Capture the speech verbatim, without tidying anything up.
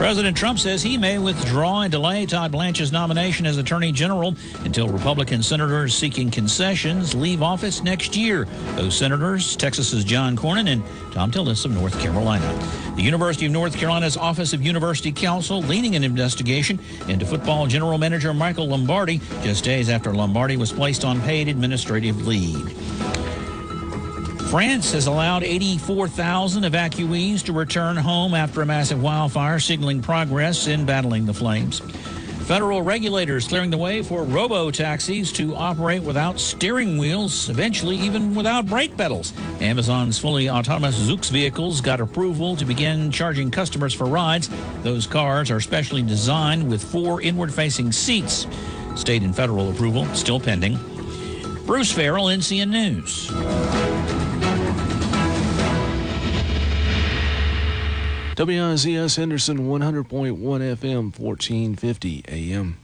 President Trump says he may withdraw and delay Todd Blanche's nomination as Attorney General until Republican senators seeking concessions leave office next year. Those senators, Texas's John Cornyn and Tom Tillis of North Carolina. The University of North Carolina's Office of University Counsel leading an investigation into football general manager Michael Lombardi just days after Lombardi was placed on paid administrative leave. France has allowed eighty-four thousand evacuees to return home after a massive wildfire, signaling progress in battling the flames. Federal regulators clearing the way for robo-taxis to operate without steering wheels, eventually even without brake pedals. Amazon's fully autonomous Zoox vehicles got approval to begin charging customers for rides. Those cars are specially designed with four inward-facing seats. State and federal approval still pending. Bruce Farrell, N C N News. W I Z S Henderson one hundred point one F M, fourteen fifty A M.